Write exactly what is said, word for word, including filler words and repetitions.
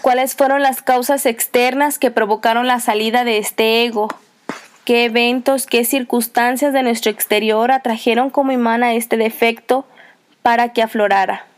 ¿Cuáles fueron las causas externas que provocaron la salida de este ego? ¿Qué eventos, qué circunstancias de nuestro exterior atrajeron como imán a este defecto para que aflorara?